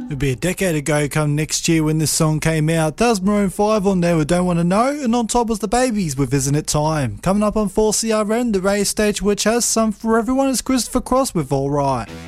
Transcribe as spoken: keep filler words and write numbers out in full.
It'll be a decade ago come next year when this song came out. That was Maroon five on there with Don't Wanna Know, and on top was The Babies with Isn't It Time. Coming up on four C R N, the radio station which has some for everyone, is Christopher Cross with All Right.